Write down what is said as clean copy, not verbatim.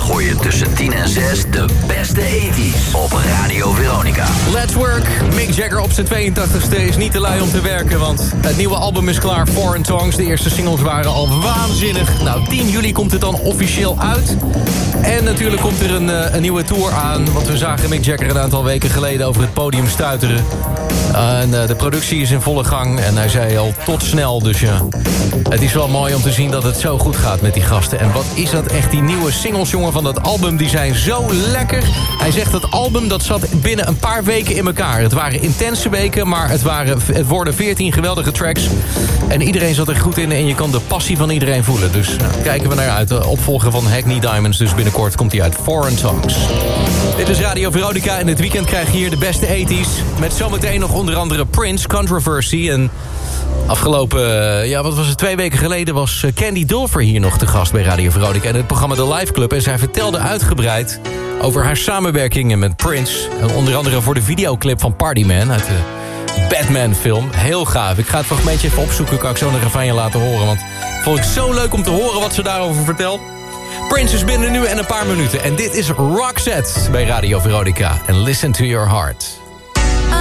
gooi je tussen 10 en 6 de beste 80's op Radio Veronica. Let's Work. Mick Jagger op zijn 82e is niet te lui om te werken, want het nieuwe album is klaar. Foreign Tongues, de eerste singles waren al waanzinnig. Nou, 10 juli komt het dan officieel uit. En natuurlijk komt er een nieuwe tour aan, want we zagen Mick Jagger een aantal weken geleden over het podium stuiteren. En de productie is in volle gang en hij zei al tot snel, dus ja. Het is wel mooi om te zien dat het zo goed gaat met die gasten. En wat is dat echt, die nieuwe singles, jongen, van dat album, die zijn zo lekker. Hij zegt dat album, dat zat binnen een paar weken in elkaar. Het waren intense weken, maar het worden 14 geweldige tracks. En iedereen zat er goed in en je kan de passie van iedereen voelen. Dus kijken we naar uit. De opvolger van Hackney Diamonds, dus binnenkort komt hij uit. Foreign Tongues. Dit is Radio Veronica en dit weekend krijg je hier de beste 80's. Met zometeen nog onder andere Prince, Controversy. En afgelopen, wat was het, 2 weken geleden was Candy Dulfer hier nog te gast bij Radio Veronica en het programma The Live Club. En zij vertelde uitgebreid over haar samenwerkingen met Prince. En onder andere voor de videoclip van Party Man uit de Batman film. Heel gaaf. Ik ga het fragmentje even opzoeken, kan ik zo nog even aan je laten horen. Want vond ik zo leuk om te horen wat ze daarover vertelt. Prince is binnen nu en een paar minuten. En dit is Roxette bij Radio Veronica. En listen to your heart.